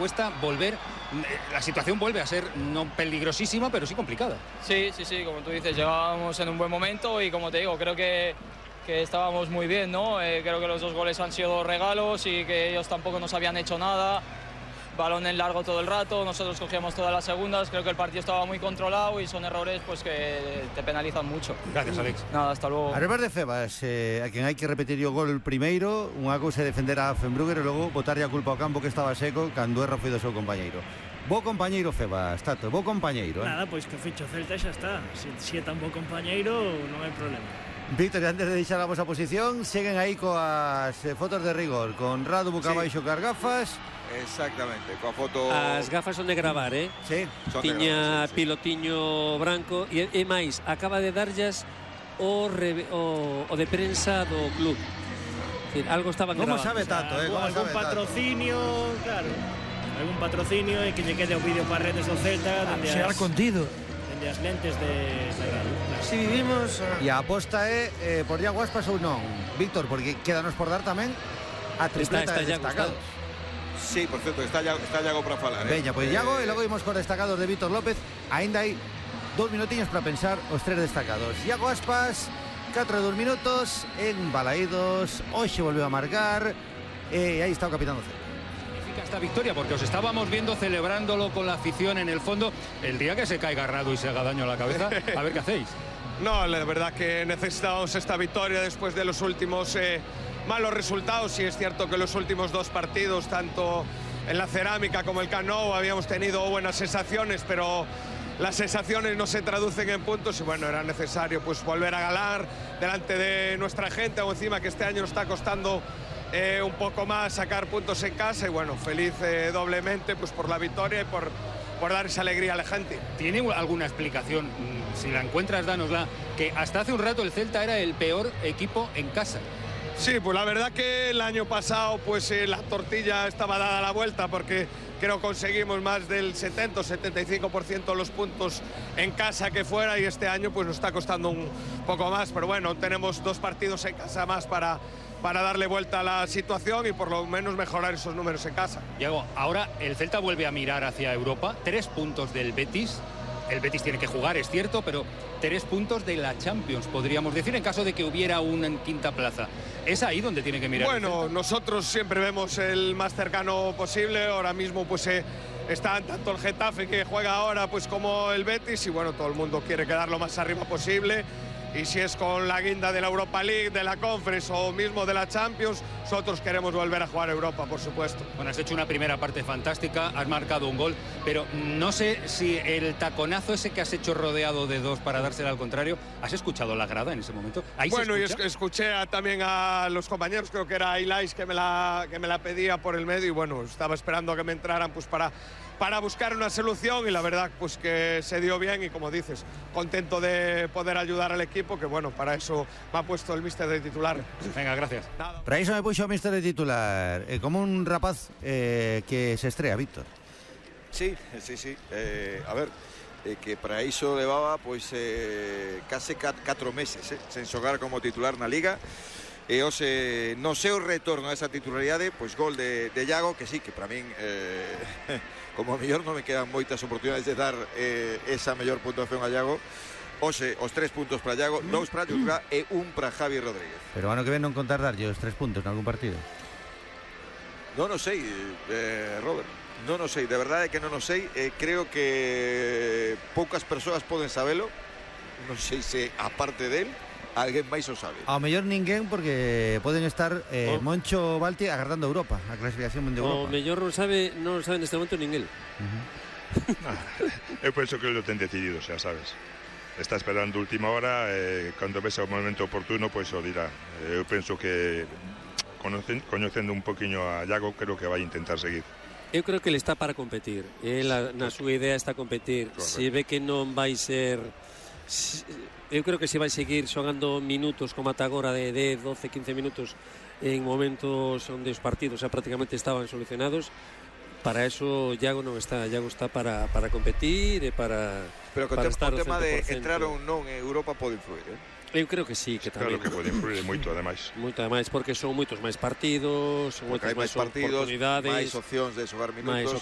cuesta volver, la situación vuelve a ser no peligrosísima, pero sí complicada. Sí, como tú dices, llegábamos en un buen momento y como te digo, creo que estábamos muy bien, ¿no? Creo que los 2 goles han sido regalos y que ellos tampoco nos habían hecho nada. Balón en largo todo el rato, nosotros cogíamos todas las segundas, creo que el partido estaba muy controlado y son errores pues que te penalizan mucho. Gracias, Alex. Nada, hasta luego. Además de Febas, a quien hai que repetir o gol primeiro, unha cousa é defender a Fenbrugger e logo botarlle a culpa ao campo que estaba seco cando erro foi do seu compañeiro. Bo compañeiro Febas, Tato, bo compañeiro. Nada, pois que ficho Celta e xa está. Se é tan bo compañeiro, non hai problema. Víctor, antes de deixar a vosa posición, seguen aí coas fotos de rigor, con Radu Bucabaixo sí. Cas gafas. Exactamente, coa foto... As gafas son de gravar, Sí. Tiña sí. pilotiño branco e máis, acaba de darllas o de prensa do club. Decir, algo estaban Como grabando. sabe Tato, Como algún sabe patrocinio, Tato? Claro. Algún patrocinio e que lle quede o vídeo para redes do Celta. Será contido. Dende as lentes de radio. Claro. Si vivimos... E a aposta é por Iago Aspas ou non, Víctor, porque quédanos por dar tamén a tripleta de destacados. Sí, por cierto, está Iago para falar. Veña, pois Iago, e logo imos con destacados de Víctor López. Ainda hai 2 minutiños para pensar os 3 destacados. Iago Aspas, 4 de 2 minutos, en Balaídos, hoxe volveu a marcar, e aí está o capitán do Celta. Esta victoria, porque os estábamos viendo celebrándolo con la afición en el fondo. El día que se caiga Radu y se haga daño a la cabeza, a ver qué hacéis. No, la verdad que necesitábamos esta victoria después de los últimos malos resultados. Y es cierto que los últimos 2 partidos, tanto en la Cerámica como el Camp Nou, habíamos tenido buenas sensaciones, pero las sensaciones no se traducen en puntos y bueno, era necesario pues volver a ganar delante de nuestra gente, o encima que este año nos está costando un poco más sacar puntos en casa y bueno, feliz doblemente pues por la victoria y por dar esa alegría a la gente. ¿Tiene alguna explicación? Si la encuentras, dánosla, que hasta hace un rato el Celta era el peor equipo en casa. Sí, pues la verdad que el año pasado pues la tortilla estaba dada a la vuelta porque creo que conseguimos más del 70 o 75% de los puntos en casa que fuera y este año pues nos está costando un poco más, pero bueno, tenemos 2 partidos en casa más para darle vuelta a la situación y por lo menos mejorar esos números en casa. Diego, ahora el Celta vuelve a mirar hacia Europa, 3 puntos del Betis. El Betis tiene que jugar, es cierto, pero 3 puntos de la Champions, podríamos decir, en caso de que hubiera una en quinta plaza. ¿Es ahí donde tiene que mirar? Bueno, nosotros siempre vemos el más cercano posible. Ahora mismo pues está tanto el Getafe que juega ahora pues como el Betis y bueno, todo el mundo quiere quedar lo más arriba posible. Y si es con la guinda de la Europa League, de la Conference o mismo de la Champions, nosotros queremos volver a jugar a Europa, por supuesto. Bueno, has hecho una primera parte fantástica, has marcado un gol, pero no sé si el taconazo ese que has hecho rodeado de 2 para dársela al contrario, ¿has escuchado la grada en ese momento? ¿Ahí bueno, y escucha? escuché también a los compañeros, creo que era Ilais que me la pedía por el medio y bueno, estaba esperando a que me entraran pues para buscar una solución y la verdad pues que se dio bien y como dices, contento de poder ayudar al equipo, que bueno, para eso me ha puesto el míster de titular. Venga, gracias. Nada. Para iso me puxo o míster de titular, como un rapaz que se estrea, Víctor. Sí. A ver, que para iso levaba pois case 4 meses sen xogar como titular na Liga. E hoxe no seu retorno a esa titularidade, pois gol de Iago, que sí, que para min como a mellor non me quedan moitas oportunidades de dar esa mellor puntuación a Iago. Hoxe os 3 puntos para Iago, 2 para Yurga e 1 para Javi Rodríguez. Pero ano que ven non contar darlle os 3 puntos en algún partido. Non o sei, Robert, non o sei, de verdade que non o sei. Creo que poucas persoas poden sabelo. Non sei se aparte del alguén máis o sabe. Ao mellor ninguén, porque poden estar Moncho Balti agardando a Europa, a clasificación de Europa. O mellor non sabe neste momento ninguén. Eu penso que lo ten decidido, xa sabes. Está esperando última hora, cando ves o momento oportuno, pois o dirá. Eu penso que coñecendo un poquinho a Iago, creo que vai intentar seguir. Eu creo que ele está para competir. Na súa idea está a competir. Se ve que non vai ser... Eu creo que se vai seguir xogando minutos como ata agora de 10, 12, 15 minutos en momentos onde os partidos xa prácticamente estaban solucionados. Para eso Iago non está, Iago está para competir e para pero que para o tema de entrar ou non en Europa pode influir, Eu creo que sí, que tamén. Claro que pode influir moito, ademais. Moito ademais, porque son moitos máis partidos, son moitas máis partidos, oportunidades, máis opcións de xogar minutos. Máis